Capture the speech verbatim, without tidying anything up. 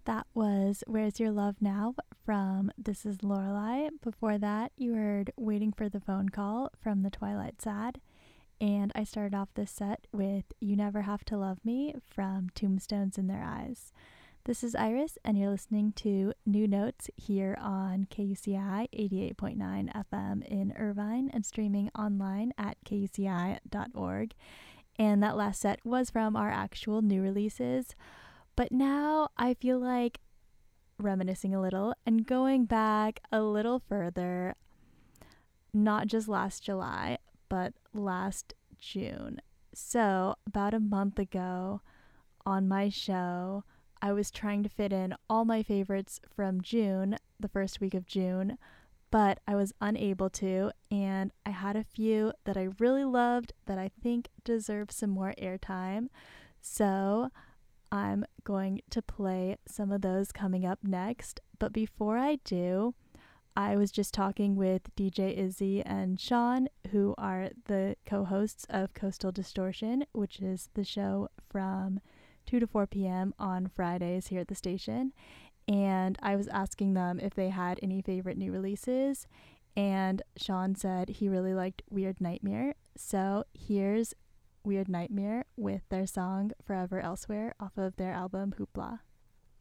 That was Where's Your Love Now from This Is Lorelei. Before that, you heard Waiting for the Phone Call from The Twilight Sad. And I started off this set with You Never Have to Love Me from Tombstones in Their Eyes. This is Iris, and you're listening to New Notes here on K U C I eighty-eight point nine F M in Irvine and streaming online at K U C I dot org. And that last set was from our actual new releases. But now I feel like reminiscing a little and going back a little further, not just last July, but last June. So about a month ago on my show, I was trying to fit in all my favorites from June, the first week of June, but I was unable to, and I had a few that I really loved that I think deserve some more airtime. So I'm going to play some of those coming up next. But before I do, I was just talking with D J Izzy and Sean, who are the co-hosts of Coastal Distortion, which is the show from two to four p.m. on Fridays here at the station. And I was asking them if they had any favorite new releases. And Sean said he really liked Weird Nightmare. So here's Weird Nightmare with their song Forever Elsewhere off of their album Hoopla.